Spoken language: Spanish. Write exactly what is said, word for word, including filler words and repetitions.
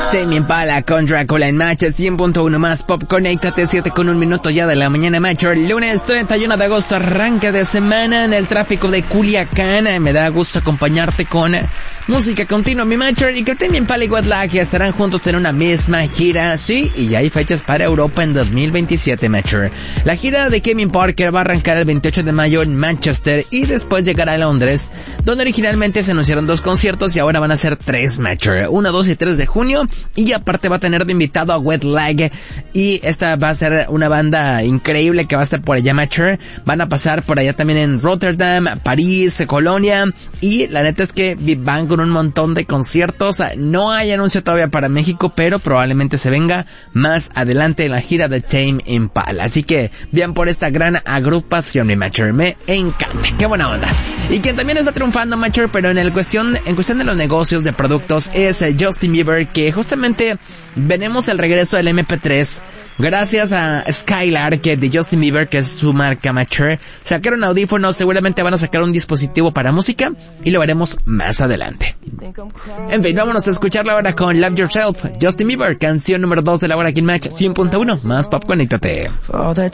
Tame Impala con Dracula en Match cien punto uno más Pop. Conéctate, siete con un minuto ya de la mañana, Matcher. Lunes treinta y uno de agosto, arranque de semana en el tráfico de Culiacán. Me da gusto acompañarte con música continua, mi Matcher. Y que Tame Impala y Wetlag estarán juntos en una misma gira. Sí, y ya hay fechas para Europa en dos mil veintisiete, Matcher. La gira de Kevin Parker va a arrancar el veintiocho de mayo en Manchester y después llegará a Londres, donde originalmente se anunciaron dos conciertos y ahora van a ser tres, Matcher. uno, dos y tres de junio. Y aparte va a tener de invitado a Wetlag. Y esta va a ser una banda increíble que va a estar por allá, Matcher. Van a pasar por allá también en Rotterdam, París, Colonia. Y la neta es que van con un montón de conciertos. No hay anuncio todavía para México, pero probablemente se venga más adelante en la gira de Tame Impala. Así que vean por esta gran agrupación, mi Matcher. Me encanta. Qué buena onda. Y quien también está triunfando, Matcher, pero en el cuestión, en cuestión de los negocios, de productos, es Justin Bieber, que justamente venimos el regreso del eme pe tres gracias a Skylar, que de Justin Bieber, que es su marca, Matcher. Sacaron audífonos, seguramente van a sacar un dispositivo para música y lo veremos más adelante. En fin, vámonos a escucharla ahora con Love Yourself, Justin Bieber, canción número dos de la hora aquí en Match cien punto uno más Pop. Conéctate.